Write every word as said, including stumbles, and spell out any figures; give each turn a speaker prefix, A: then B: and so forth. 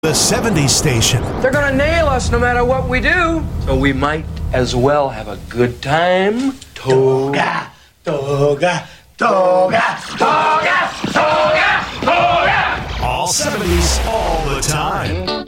A: The seventies station.
B: They're gonna nail us no matter what we do. So we might as well have a good time.
C: Toga, toga, toga, toga, toga, toga.
A: All seventies, all the time.